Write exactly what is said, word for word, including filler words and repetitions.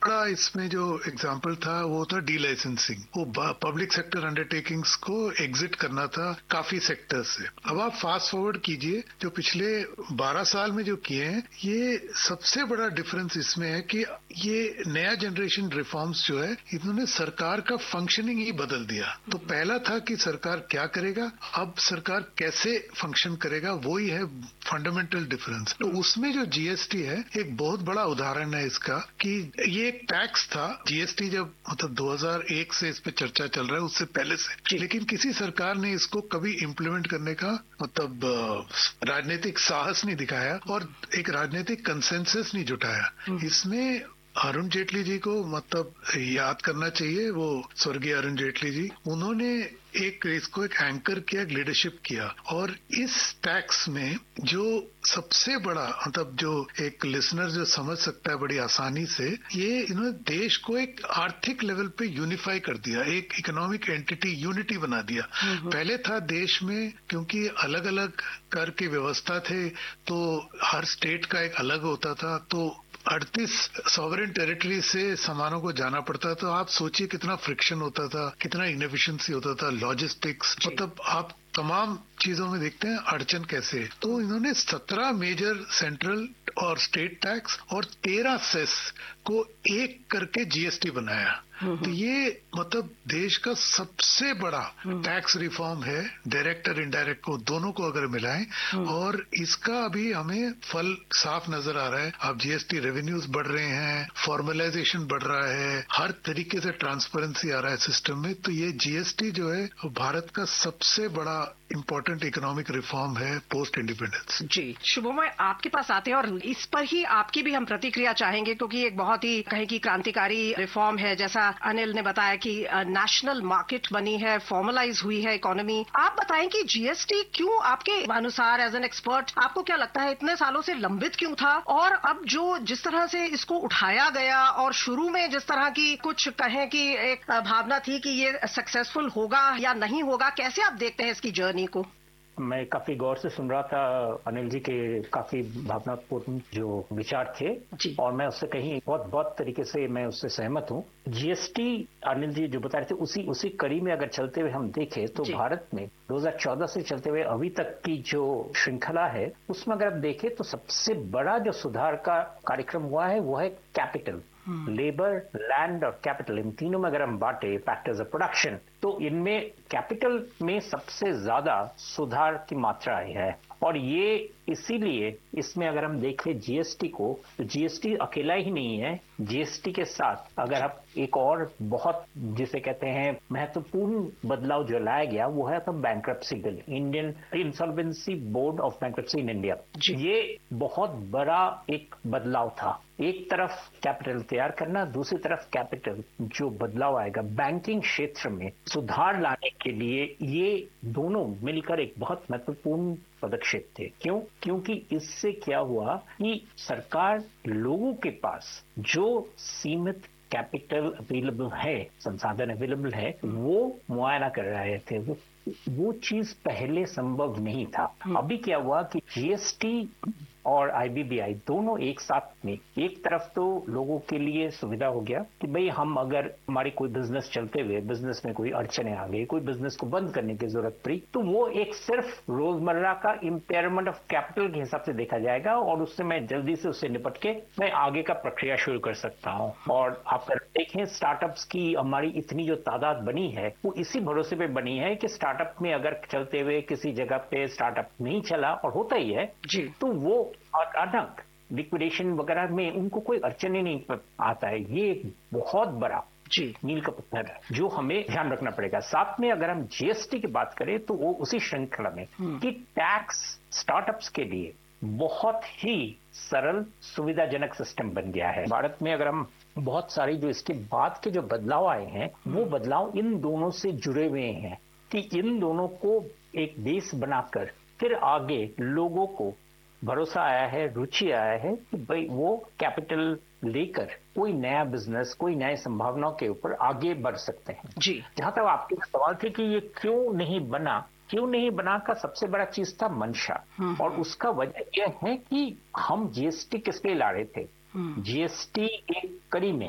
बड़ा इसमें जो एग्जाम्पल था वो था डी लाइसेंसिंग। वो पब्लिक सेक्टर अंडरटेकिंग्स को एग्जिट करना था काफी सेक्टर से। अब आप फास्ट फॉरवर्ड कीजिए, जो पिछले बारह साल में जो किए हैं, ये सबसे बड़ा डिफरेंस इसमें है कि ये नया जनरेशन रिफॉर्म्स जो है, इन्होंने सरकार का फंक्शनिंग ही बदल दिया। तो पहला था कि सरकार क्या करेगा, अब सरकार कैसे फंक्शन करेगा, वो ही है फंडामेंटल डिफरेंस। तो उसमें जो जीएसटी है एक बहुत बड़ा उदाहरण है इसका, कि ये एक टैक्स था। जीएसटी जब मतलब दो हज़ार एक से इस पे चर्चा चल रहा है, उससे पहले से, लेकिन किसी सरकार ने इसको कभी इम्प्लीमेंट करने का मतलब राजनीतिक साहस नहीं दिखाया और एक राजनीतिक कंसेंसस नहीं जुटाया। इसमें अरुण जेटली जी को मतलब याद करना चाहिए, वो स्वर्गीय अरुण जेटली जी, उन्होंने एक इसको एक एंकर किया, लीडरशिप किया। और इस टैक्स में जो सबसे बड़ा मतलब जो एक लिसनर जो समझ सकता है बड़ी आसानी से, ये इन्होंने देश को एक आर्थिक लेवल पे यूनिफाई कर दिया, एक इकोनॉमिक एंटिटी यूनिटी बना दिया। पहले था देश में क्योंकि अलग अलग कर की व्यवस्था थे, तो हर स्टेट का एक अलग होता था, तो अड़तीस सॉवरेन टेरिटरी से सामानों को जाना पड़ता। तो आप सोचिए कितना फ्रिक्शन होता था, कितना इनएफिशिएंसी होता था, लॉजिस्टिक्स, मतलब आप तमाम चीजों में देखते हैं अड़चन कैसे। तो इन्होंने सत्रह मेजर सेंट्रल और स्टेट टैक्स और तेरह सेस को एक करके जीएसटी बनाया। तो ये मतलब देश का सबसे बड़ा टैक्स रिफॉर्म है, डायरेक्ट और इनडायरेक्ट को दोनों को अगर मिलाएं, और इसका अभी हमें फल साफ नजर आ रहा है। अब जीएसटी रेवेन्यूज बढ़ रहे हैं, फॉर्मलाइजेशन बढ़ रहा है, हर तरीके से ट्रांसपेरेंसी आ रहा है सिस्टम में। तो ये जीएसटी जो है भारत का सबसे बड़ा इम्पोर्टेंट इकोनॉमिक रिफॉर्म है पोस्ट इंडिपेंडेंस। जी शुभमय, आपके पास आते हैं और इस पर ही आपकी भी हम प्रतिक्रिया चाहेंगे, क्योंकि एक बहुत ही कहें कि क्रांतिकारी रिफॉर्म है। जैसा अनिल ने बताया कि नेशनल मार्केट बनी है, फॉर्मलाइज हुई है इकोनॉमी। आप बताएं कि जीएसटी क्यों आपके अनुसार एज एन एक्सपर्ट आपको क्या लगता है इतने सालों से लंबित क्यों था, और अब जो जिस तरह से इसको उठाया गया और शुरू में जिस तरह की कुछ कहें कि एक भावना थी कि ये सक्सेसफुल होगा या नहीं होगा, कैसे आप देखते हैं इसकी जर्नी को? मैं काफी गौर से सुन रहा था अनिल जी के काफी भावनापूर्ण जो विचार थे, और मैं उससे कहीं बहुत बहुत तरीके से मैं उससे सहमत हूँ। जीएसटी अनिल जी जो बता रहे थे उसी उसी कड़ी में अगर चलते हुए हम देखें तो भारत में दो हज़ार चौदह से चलते हुए अभी तक की जो श्रृंखला है, उसमें अगर आप देखें तो सबसे बड़ा जो सुधार का कार्यक्रम हुआ है वो है कैपिटल, लेबर, लैंड और कैपिटल। इन तीनों में अगर हम बांटे फैक्टर्स ऑफ प्रोडक्शन, तो इनमें कैपिटल में सबसे ज्यादा सुधार की मात्रा आई है। और ये इसीलिए इसमें अगर हम देखें जीएसटी को, तो जीएसटी अकेला ही नहीं है। जीएसटी के साथ अगर आप एक और बहुत जिसे कहते हैं महत्वपूर्ण बदलाव जो लाया गया वो है तो bankruptcy bill, Indian insolvency board of bankruptcy in India. ये बहुत बड़ा एक बदलाव था। एक तरफ कैपिटल तैयार करना, दूसरी तरफ कैपिटल जो बदलाव आएगा बैंकिंग क्षेत्र में सुधार लाने के लिए, ये दोनों मिलकर एक बहुत महत्वपूर्ण पदक्षेप थे। क्यों? क्योंकि इससे क्या हुआ कि सरकार लोगों के पास जो सीमित कैपिटल अवेलेबल है, संसाधन अवेलेबल है, वो मुआयना कर रहे थे। वो वो चीज पहले संभव नहीं था। अभी क्या हुआ कि जीएसटी और आईबीबीआई दोनों एक साथ में, एक तरफ तो लोगों के लिए सुविधा हो गया कि भाई हम अगर हमारी कोई बिजनेस चलते हुए बिजनेस में कोई अड़चने आ गई, कोई बिजनेस को बंद करने की जरूरत पड़ी, तो वो एक सिर्फ रोजमर्रा का इम्पेयरमेंट ऑफ कैपिटल के हिसाब से देखा जाएगा और उससे मैं जल्दी से उससे निपट के मैं आगे का प्रक्रिया शुरू कर सकता हूँ। और आप अगर देखें स्टार्टअप्स की हमारी इतनी जो तादाद बनी है वो इसी भरोसे पे बनी है कि स्टार्टअप में अगर चलते हुए किसी जगह पे स्टार्टअप नहीं चला, और होता ही है जी, तो वो अचानक लिक्विडेशन वगैरह में उनको कोई अड़चन ही नहीं आता है। ये एक बहुत बड़ा जी मील का पत्थर है जो हमें ध्यान रखना पड़ेगा। साथ में अगर हम जीएसटी की बात करें तो वो उसी श्रृंखला में कि टैक्स स्टार्टअप्स के लिए बहुत ही सरल सुविधाजनक सिस्टम बन गया है। भारत में अगर हम बहुत सारी जो इसके बाद के जो बदलाव आए हैं वो बदलाव इन दोनों से जुड़े हुए हैं कि इन दोनों को एक बेस बनाकर फिर आगे लोगों को भरोसा आया है, रुचि आया है कि भाई वो कैपिटल लेकर कोई नया बिजनेस, कोई नए संभावनाओं के ऊपर आगे बढ़ सकते हैं। जी, जहां तक आपके सवाल थे कि ये क्यों नहीं बना, क्यों नहीं बना का सबसे बड़ा चीज था मंशा, और उसका वजह यह है कि हम जीएसटी किस लिए ला रहे थे। जीएसटी एक कड़ी में